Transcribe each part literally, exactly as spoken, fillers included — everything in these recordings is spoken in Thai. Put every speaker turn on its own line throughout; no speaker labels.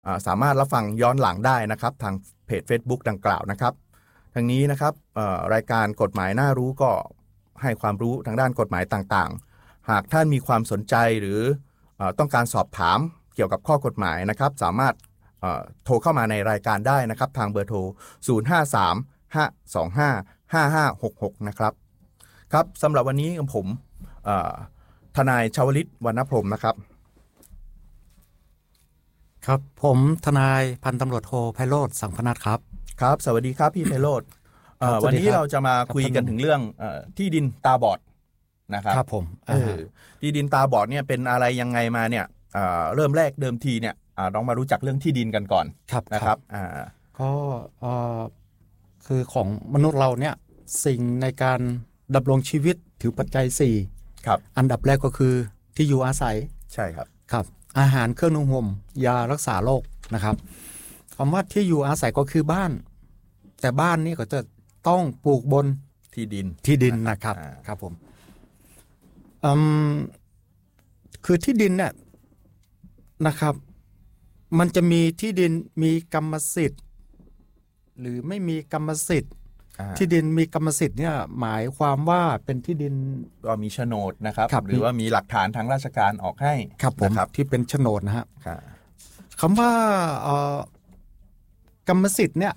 สามารถรับฟังย้อนหลังได้นะครับทางเพจ Facebook ดังกล่าวนะครับทางนี้นะครับรายการกฎหมายน่ารู้ก็ให้ความรู้ทางด้านกฎหมายต่างๆหากท่านมีความสนใจหรือต้องการสอบถามเกี่ยวกับข้อกฎหมายนะครับสามารถโทรเข้ามาในรายการได้นะครับทางเบอร์โทรศูนย์ ห้า สาม ห้า สอง ห้า ห้า ห้า หก หกนะครับครับสำหรับวันนี้ผมทนายชวลิต วรรณพรหมนะครับ
ครับผมทนายพันตำรวจโทไพโรจน์สังพนัสครับ
ครับสวัสดีครับพี่ไพโรจน์วันนี้เราจะมาคุยกันถึงเรื่องที่ดินตาบอดนะครับ
ครับผม
ที่ดินตาบอดเนี่ยเป็นอะไรยังไงมาเนี่ยเริ่มแรกเดิมทีเนี่ยลองมารู้จักเรื่องที่ดินกันก่อนนะครับ
ก็คือของมนุษย์เราเนี่ยสิ่งในการดำรงชีวิตถือปัจจัยสี่
ครับ
อันดับแรกก็คือที่อยู่อาศัย
ใช่ครับ
ครับอาหารเครื่องนุ่งห่มยารักษาโรคนะครับคำว่าที่อยู่อาศัยก็คือบ้านแต่บ้านนี่ก็จะต้องปลูกบน
ที่ดิน
ที่ดินนะครับครับผมอืมคือที่ดินเนี่ยนะครับมันจะมีที่ดินมีกรรมสิทธิ์หรือไม่มีกรรมสิทธิ์ที่ดินมีกรรมสิทธิ์เนี่ยหมายความว่าเป็นที่ดิน
ก็มีโฉนดนะครับหรือว่ามีหลักฐานทางราชการออกให้
ครับผมที่เป็นโฉนดนะฮะคำว่ากรรมสิทธิ์เนี่ย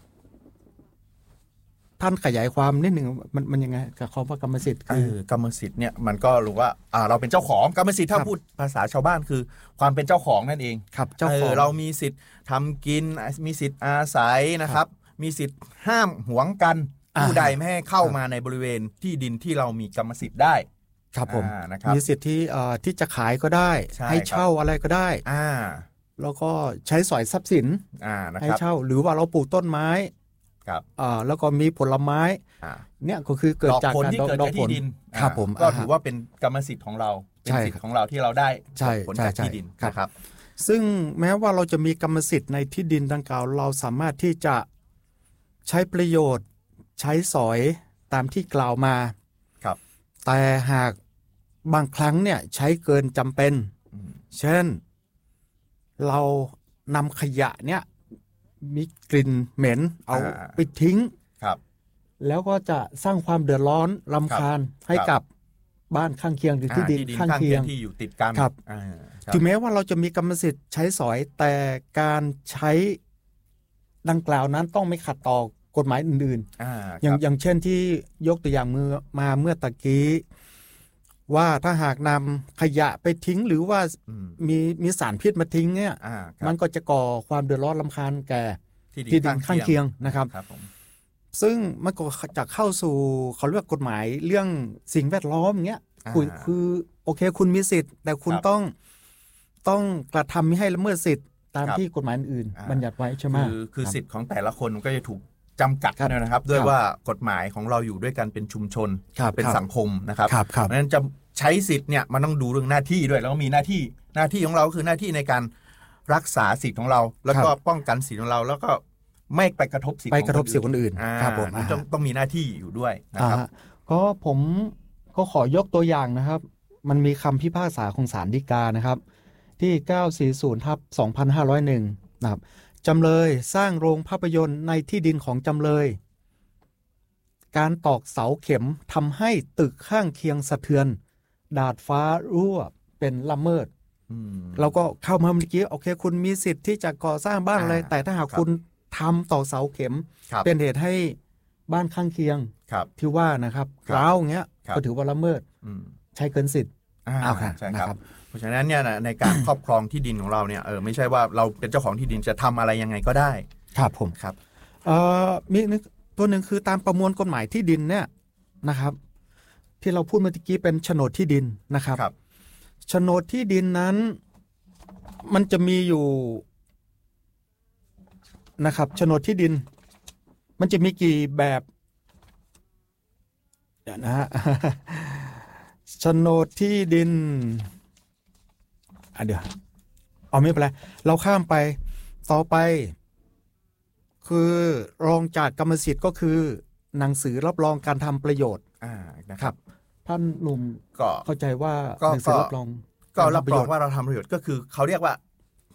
ท่านขยายความนิดหนึ่งมันมันยังไงกับคำว่ากรรมสิทธิ์
คือกรรมสิทธิ์เนี่ยมันก็รู้ว่าอ่าเราเป็นเจ้าของกรรมสิทธิ์ถ้าพูดภาษาชาวบ้านคือความเป็นเจ้าของนั่นเอง
ครับเจ้าของ
เรามีสิทธิ์ทำกินมีสิทธิ์อาศัยนะครับมีสิทธิ์ห้ามหวงกันผู้ใดไม่ให้เข้ามาในบริเวณที่ดินที่เรามีกรรมสิทธิ์ได้
ครับผมมีสิทธิ์ที่ที่จะขายก็ได้ให้เช่าอะไรก็ได้
อ่า
แล้วก็ใช้สอยทรัพย์สินให้เช่าหรือว่าเราปลูกต้นไม้
ครับ
อ่าแล้วก็มีผลไม้เนี่ยก็คือเกิดจากการ
ดอกผลที่ดิน
ครับผม
ก็ถือว่าเป็นกรรมสิทธิ์ของเราเป็นสิทธิ์ของเราที่เราได้ผลจากที่ดินนะครับ
ซึ่งแม้ว่าเราจะมีกรรมสิทธิ์ในที่ดินดังกล่าวเราสามารถที่จะใช้ประโยชน์ใช้สอยตามที่กล่าวมา
ครับ
แต่หากบางครั้งเนี่ยใช้เกินจำเป็นเช่นเรานำขยะเนี่ยมีกลิ่นเหม็นเอาไปทิ้ง
ครับ
แล้วก็จะสร้างความเดือดร้อนรำคาญให้กับบ้านข้างเคียงหรือที่ดินข้างเคียง
ที่อยู่ติดกัน
ครับถึงแม้ว่าเราจะมีกรรมสิทธิ์ใช้สอยแต่การใช้ดังกล่าวนั้นต้องไม่ขัดต่อกฎหมายอื่นๆอย่างอย่างเช่นที่ยกตัวอย่างมือมาเมื่อตะกี้ว่าถ้าหากนำขยะไปทิ้งหรือว่ามีมีสารพิษมาทิ้งเนี่ยมันก็จะก่อความเดือดร้อนรำคาญแก่ที่ดินข้างเคียงนะครับซึ่งมันก็จะเข้าสู่เขาเรียกกฎหมายเรื่องสิ่งแวดล้อมอย่างเงี้ยคือคือโอเคคุณมีสิทธิ์แต่คุณต้องต้องกระทำไม่ให้ละเมิดสิทธิ์ตามที่กฎหมายอื่นบัญญัติไว้ใช่ไหม
คือคือสิทธิ์ของแต่ละคนก็จะถูกจำกัดนะครับด้วยว่ากฎหมายของเราอยู่ด้วยกันเป็นชุมชนเป็นสังคมนะครับเพราะฉะนั้นจะใช้สิทธิ์เนี่ยมันต้องดูเรื่องหน้าที่ด้วยแล้วก็มีหน้าที่หน้าที่ของเราคือหน้าที่ในการรักษาสิทธิ์ของเราแล้วก็ป้องกันสิทธิ์ของเราแล้วก็ไม่ไปกระทบสิทธิ์
ไปกระทบสิทธิ์คนอื่น
ครับผมต้องต้องมีหน้าที่อยู่ด้วยนะครับ
ก็ผมก็ขอยกตัวอย่างนะครับมันมีคำพิพากษาของศาลฎีกานะครับที่ เก้าสี่ศูนย์ ทับ สองพันห้าร้อยเอ็ด นะครับจำเลยสร้างโรงภาพยนตร์ในที่ดินของจำเลยการตอกเสาเข็มทำให้ตึกข้างเคียงสะเทือนดาดฟ้ารั่วเป็นละเมิดเราก็เข้ามาเมื่อกี้โอเคคุณมีสิทธิ์ที่จะก่อสร้างบ้านอะไรแต่ถ้าหากคุณทำตอกเสาเข็มเป็นเหตุให้บ้านข้างเคียงที่ว่านะครับร้าวอย่างเงี้ยก็ถือว่าละเมิดใช้เกินสิทธิ์
ใช่ครับเพราะฉะนั้นเนี่ยในการครอบครองที่ดินของเราเนี่ยเออไม่ใช่ว่าเราเป็นเจ้าของที่ดินจะทำอะไรยังไงก็ได้
ครับผม
ครับ
เอ่อมีตัวหนึ่งคือตามประมวลกฎหมายที่ดินเนี่ยนะครับที่เราพูดเมื่อกี้เป็นโฉนดที่ดินนะครับโฉนดที่ดินนั้นมันจะมีอยู่นะครับโฉนดที่ดินมันจะมีกี่แบบเดี๋ยวนะฮะโฉนดที่ดินอ่ะเดี๋ยวเอาไม่เป็นไรเราข้ามไปต่อไปคือรองจากกรรมสิทธิ์ก็คือหนังสือรับรองการทำประโยชน์
อ่านะครับ
ท่านหนุ่ม
ก็
เข้าใจว่า
หนังสือรับรองก็รับรองว่าเราทำประโยชน์ก็คือเขาเรียกว่า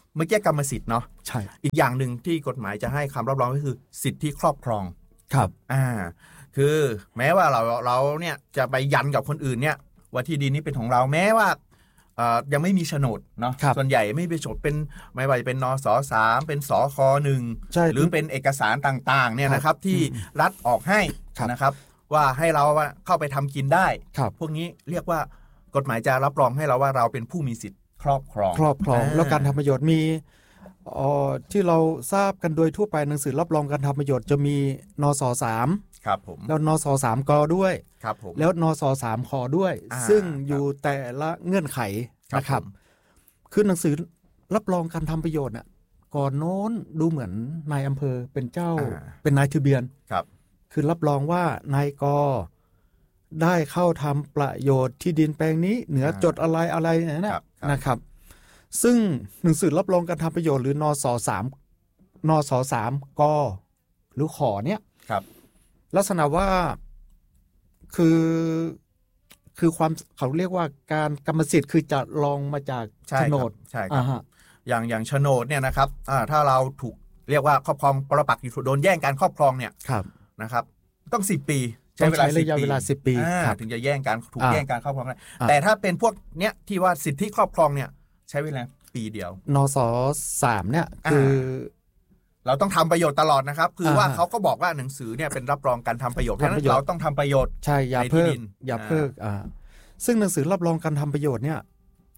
เมื่อกี้กรรมสิทธิ์เนาะ
ใช่
อีกอย่างหนึ่งที่กฎหมายจะให้คำรับรองก็คือสิทธิครอบครอง
ครับ
อ่าคือแม้ว่าเราเราเนี่ยจะไปยันกับคนอื่นเนี่ยว่าที่ดินนี้เป็นของเราแม้ว่ายังไม่มีโฉนดเนาะส่วนใหญ่ไม่เป็นโฉนดเป็นไม่ว่าจะเป็นนสสามเป็นสคหนึ่งหรือเป็นเอกสารต่างๆเนี่ยนะครับที่รัฐออกให้นะครับว่าให้เราเข้าไปทำกินได้พวกนี้เรียกว่ากฎหมายจะรับรองให้เราว่าเราเป็นผู้มีสิทธิ์ครอบครอง
ครอบครองแล้วการทำประโยชน์มีที่เราทราบกันโดยทั่วไปหนังสือรับรองการทำประโยชน์จะมีนสสาม
ครับผม
แล้วนสสามกด้วย
ครับผม
แล้วนสสามคด้วยซึ่งอยู่แต่ละเงื่อนไขนะครับคือหนังสือรับรองการทำประโยชน์น่ะก่อนโน้นดูเหมือนนายอำเภอเป็นเจ้าเป็นนายทะเบียน
ครับ
คือรับรองว่านายกได้เข้าทำประโยชน์ที่ดินแปลงนี้เหนือจดอะไรอะไรนั่นนะนะครับซึ่งหนังสือรับรองการทำประโยชน์หรือนสสามนสสามกหรือขอเนี้ย
ครับ
ลักษณะว่าคือคือความเขาเรียกว่าการกรรมสิทธิ์คือจะลองมาจากโฉนด
ใช่ครับอย่างอย่างโฉนดเนี่ยนะครับถ้าเราถูกเรียกว่าครอบครองปรปักษ์อยู่โดนแย่งการครอบครองเนี่ยนะครับต้องสิบปี
ใช้เวลาเวลาสิบปี
ถึงจะแย่งการถูกแย่งการครอบครองได้แต่ถ้าเป็นพวกเนี้ยที่ว่าสิทธิครอบครองเนี่ยใช้เวลาปีเดียวน
สสามเนี่ยคือ
เราต้องทำประโยชน์ตลอดนะครับคือว่าเขาก็บอกว่าหนังสือเนี่ยเป็นรับรองการทำประโยชน์เพราะฉะนั้นเราต้องทำประโยชน์
ใช่อย่าเพิกอย่าเพิกอ่าซึ่งหนังสือรับรองการทำประโยชน์เนี่ย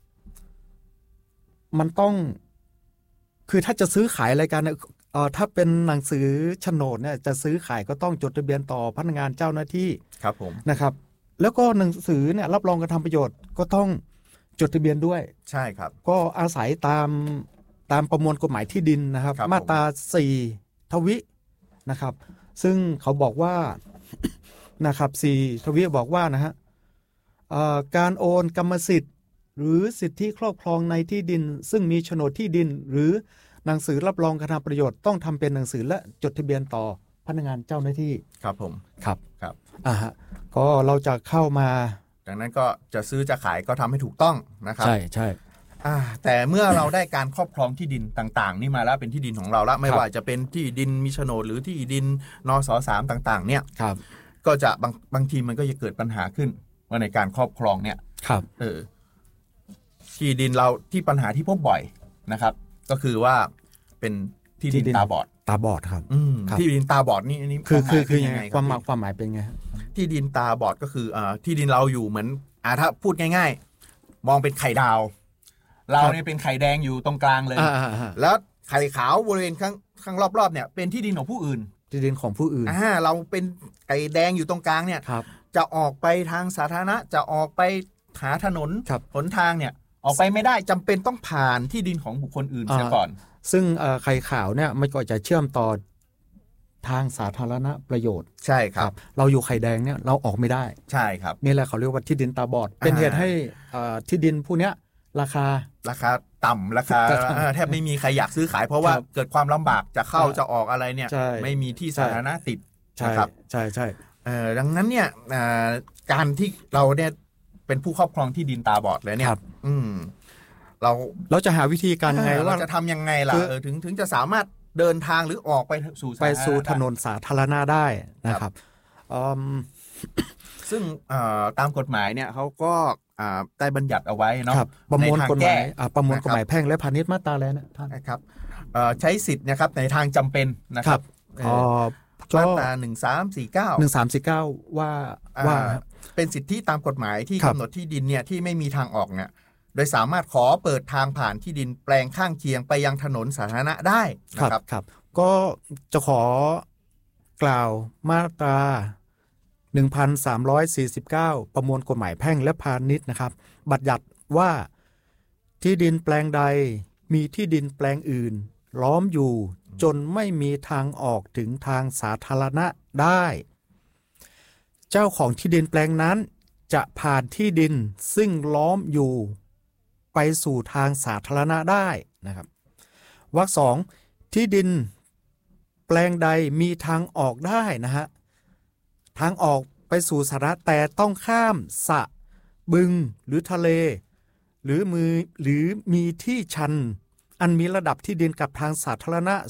มันต้องคือถ้าจะซื้อขายอะไรกันเนี่ยเอ่อถ้าเป็นหนังสือโฉนดเนี่ยจะซื้อขายก็ต้องจดทะเบียนต่อพนักงานเจ้าหน้าที่
ครับผม
นะครับแล้วก็หนังสือเนี่ยรับรองการทำประโยชน์ก็ต้องจดทะเบียนด้วย
ใช่ครับ
ก็อาศัยตามตามประมวลกฎหมายที่ดินนะครับมาตราสี่ทวินะครับซึ่งเขาบอกว่านะครับสี่ทวิบอกว่านะฮะการโอนกรรมสิทธิ์หรือสิทธิครอบครองในที่ดินซึ่งมีโฉนดที่ดินหรือหนังสือรับรองการทำประโยชน์ต้องทำเป็นหนังสือและจดทะเบียนต่อพนักงานเจ้าหน้าที่
ครับผม
ครับ
ครับ
อ่าฮะก็เราจะเข้ามา
ดังนั้นก็จะซื้อจะขายก็ทำให้ถูกต้องนะครับ
ใช่ใช่
แต่เมื่อเราได้การครอบครองที่ดินต่างๆนี่มาแล้วเป็นที่ดินของเราแล้วไม่ว่าจะเป็นที่ดินมีโฉนดหรือที่ดินนสสามต่างๆเนี่ยก็จะบางบางทีมันก็จะเกิดปัญหาขึ้นว่าในการครอบครองเนี่ยเออที่ดินเราที่ปัญหาที่พบบ่อยนะครับก็คือว่าเป็นที่ดินตาบอด
ตาบอดครับ
ที่ดินตาบอดนี่นี่
คือคือคือยังไงความหมายความหมายเป็นไง
ที่ดินตาบอดก็คืออ่าที่ดินเราอยู่เหมือนอ่าถ้าพูดง่ายๆมองเป็นไข่ดาวเราเนี่ยเป็นไข่แดงอยู่ตรงกลางเลยแล้วไข่ขาวบริเวณข้างข้างรอบๆเนี่ยเป็นที่ดินของผู้อื่น
ที่ดินของผู้อื่น
อ่าเราเป็นไข่แดงอยู่ตรงกลางเนี่ยจะออกไปทางสาธารณะจะออกไปหาถนนหนทางเนี่ยออกไปไม่ได้จำเป็นต้องผ่านที่ดินของบุคคลอื่นเสียก่อน
ซึ่งไข่ขาวเนี่ยมันก็จะเชื่อมต่อทางสาธารณประโยชน์
ใช่ครับ
เราอยู่ไข่แดงเนี่ยเราออกไม่ได้
ใช่ครับ
นี่แหละเขาเรียกว่าที่ดินตาบอดเป็นเหตุให้ที่ดินพวกเนี้ยราคา
ราคาต่ำราคาแทบไม่มีใครอยากซื้อขายเพราะว่าเกิดความลำบากจะเข้าจะออกอะไรเนี่ยไม่มีที่สาธารณะติด
นะครับใช่ใช่
ดังนั้นเนี่ยการที่เราเนี่ยเป็นผู้ครอบครองที่ดินตาบอดเลยเนี่ยอืมเรา
เราจะหาวิธีการยังไง
ว่าจะทำยังไงล่ะเออถึงถึงจะสามารถเดินทางหรือออกไปสู่
ไปสู่ถนนสาธารณะได้นะครับ
ซึ่งตามกฎหมายเนี่ยเขาก็ได้บัญญัติเอาไว้เนาะ
ประมวลกฎหมายประมวลกฎหมายแพ่งและพาณิชย์มาตราแล้วนะท่าน
นะครับใช้สิทธิ์นะครับในทางจำเป็นนะครับมาตราหนึ่งสามสี่เก้า
หนึ่งสามสี่เก้าว่าว่า
เป็นสิทธิตามกฎหมายที่กำหนดที่ดินเนี่ยที่ไม่มีทางออกเนี่ยโดยสามารถขอเปิดทางผ่านที่ดินแปลงข้างเคียงไปยังถนนสาธารณะได้นะครับ
ครับก็จะขอกล่าวมาตราหนึ่งพันสามร้อยสี่สิบเก้าประมวลกฎหมายแพ่งและพาณิชย์นะครับบัญญัติว่าที่ดินแปลงใดมีที่ดินแปลงอื่นล้อมอยู่จนไม่มีทางออกถึงทางสาธารณะได้เจ้าของที่ดินแปลงนั้นจะผ่านที่ดินซึ่งล้อมอยู่ไปสู่ทางสาธารณะได้นะครับวรรคสองที่ดินแปลงใดมีทางออกได้นะฮะทางออกไปสู่สาธารณะแต่ต้องข้ามสระบึงหรือทะเลหรือมือหรือมีที่ชันอันมีระดับที่ดินกับทางสาธารณะ